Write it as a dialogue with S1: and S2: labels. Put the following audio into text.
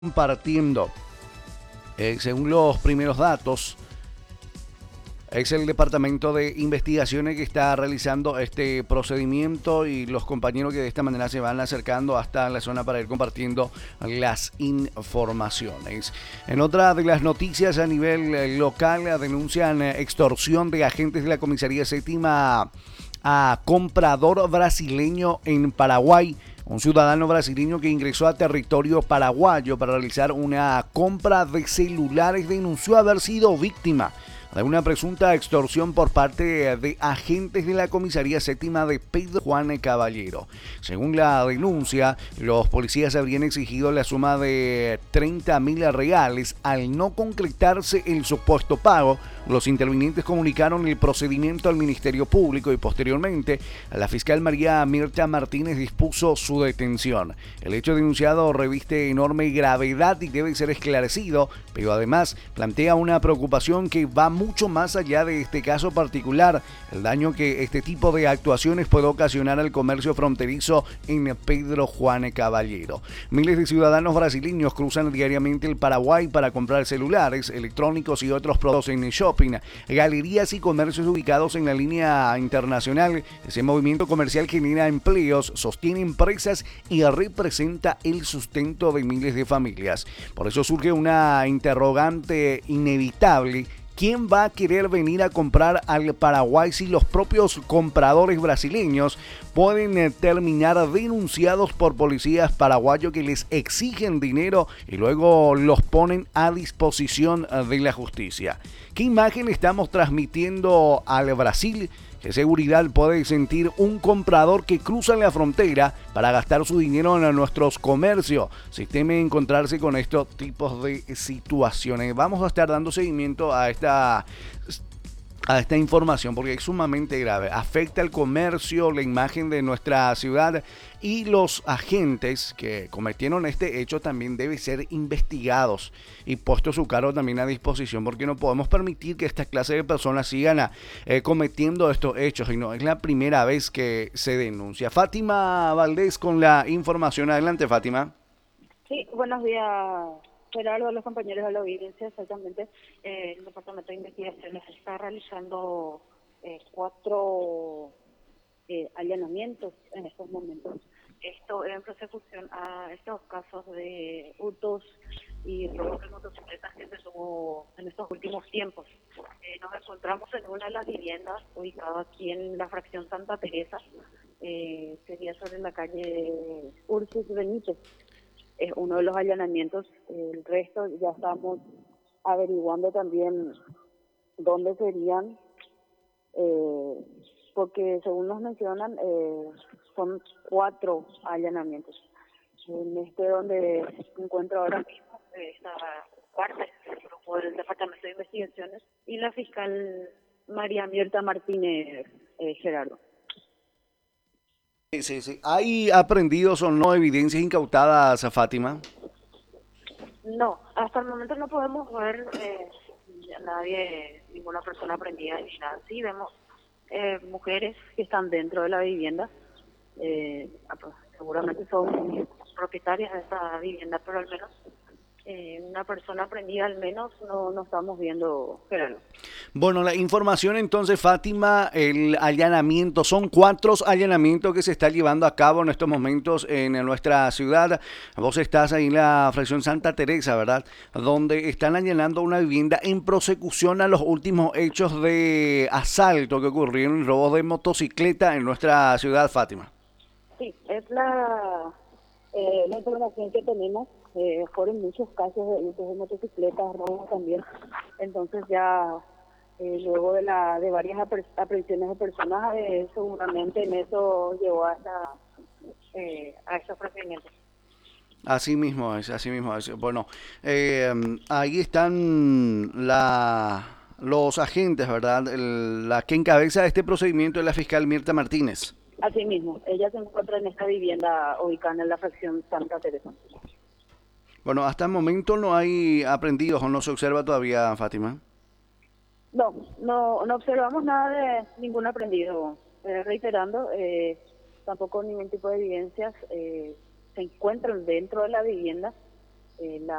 S1: compartiendo. Según los primeros datos, es el Departamento de Investigaciones que está realizando este procedimiento y los compañeros que de esta manera se van acercando hasta la zona para ir compartiendo las informaciones. En otra de las noticias a nivel local, denuncian extorsión de agentes de la Comisaría Séptima a comprador brasileño en Paraguay. Un ciudadano brasileño que ingresó a territorio paraguayo para realizar una compra de celulares denunció haber sido víctima de una presunta extorsión por parte de agentes de la Comisaría Séptima de Pedro Juan Caballero. Según la denuncia, los policías habrían exigido la suma de 30.000 reales. Al no concretarse el supuesto pago, los intervinientes comunicaron el procedimiento al Ministerio Público y posteriormente la fiscal María Mirta Martínez dispuso su detención. El hecho denunciado reviste enorme gravedad y debe ser esclarecido, pero además plantea una preocupación que va mucho más allá de este caso particular, el daño que este tipo de actuaciones puede ocasionar al comercio fronterizo en Pedro Juan Caballero. Miles de ciudadanos brasileños cruzan diariamente el Paraguay para comprar celulares, electrónicos y otros productos en shopping, galerías y comercios ubicados en la línea internacional. Ese movimiento comercial genera empleos, sostiene empresas y representa el sustento de miles de familias. Por eso surge una interrogante inevitable. ¿Quién va a querer venir a comprar al Paraguay si los propios compradores brasileños pueden terminar denunciados por policías paraguayos que les exigen dinero y luego los ponen a disposición de la justicia? ¿Qué imagen estamos transmitiendo al Brasil? ¿Qué seguridad puede sentir un comprador que cruza la frontera para gastar su dinero en nuestros comercios si teme encontrarse con estos tipos de situaciones? Vamos a estar dando seguimiento a esta información porque es sumamente grave. Afecta el comercio, la imagen de nuestra ciudad, y los agentes que cometieron este hecho también deben ser investigados y puesto su cargo también a disposición, porque no podemos permitir que esta clase de personas sigan cometiendo estos hechos, y no es la primera vez que se denuncia. Fátima Valdés con la información. Adelante, Fátima.
S2: Sí, buenos días, Gerardo, a los compañeros de la audiencia. Exactamente, el Departamento de Investigaciones está realizando 4 allanamientos en estos momentos. Esto en persecución a estos casos de hurtos y robos de motocicletas que se tuvo en estos últimos tiempos. Nos encontramos en una de las viviendas ubicada aquí en la fracción Santa Teresa, sería sobre la calle Ursus Benítez. Es uno de los allanamientos. El resto ya estamos averiguando también dónde serían, porque según nos mencionan son 4 allanamientos. En este donde me encuentro ahora mismo está parte del grupo del Departamento de Investigaciones y la fiscal María Mirta Martínez, Gerardo.
S1: Sí. ¿Hay aprendidos o no evidencias incautadas, Fátima?
S2: No, hasta el momento no podemos ver nadie, ninguna persona prendida ni nada. Sí vemos mujeres que están dentro de la vivienda, pues, seguramente son propietarias de esta vivienda, pero al menos una persona prendida al menos no estamos viendo, Gerardo.
S1: Bueno, la información entonces, Fátima, el allanamiento, son 4 allanamientos que se está llevando a cabo en estos momentos en nuestra ciudad. Vos estás ahí en la fracción Santa Teresa, ¿verdad? Donde están allanando una vivienda en prosecución a los últimos hechos de asalto que ocurrieron, robos de motocicleta en nuestra ciudad, Fátima.
S2: Sí, es la información que tenemos. Fueron muchos casos de uso de motocicletas, robos también. Entonces ya luego de varias aprehensiones de personas, seguramente en eso llevó a esos procedimientos.
S1: Así mismo es, así mismo es. Bueno, ahí están los agentes, ¿verdad? La que encabeza este procedimiento es la fiscal Mirta Martínez.
S2: Así mismo, ella se encuentra en esta vivienda ubicada en la fracción Santa Teresa.
S1: Bueno, hasta el momento no hay aprendidos o no se observa todavía, Fátima.
S2: No observamos nada de ningún aprendido. Reiterando, tampoco ningún tipo de evidencias se encuentran dentro de la vivienda. la